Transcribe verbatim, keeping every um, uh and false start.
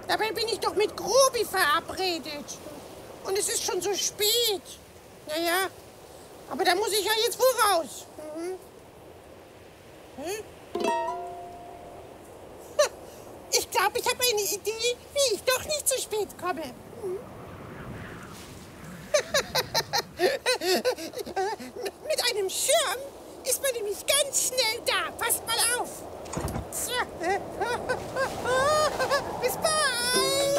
Dabei bin ich doch mit Grobi verabredet. Und es ist schon so spät. Naja, aber da muss ich ja jetzt wohl raus. Mhm. Hm? Ich glaube, ich habe eine Idee, wie ich doch nicht zu spät komme. Hm?